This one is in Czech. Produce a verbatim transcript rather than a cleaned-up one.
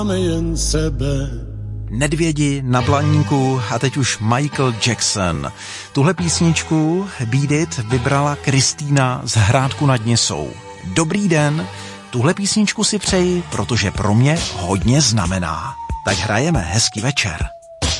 jen sebe. Nedvědi na Blaníku a teď už Michael Jackson. Tuhle písničku Beat It vybrala Kristýna z Hrádku nad Nisou. Dobrý den, tuhle písničku si přeji, protože pro mě hodně znamená. Tak hrajeme, hezký večer.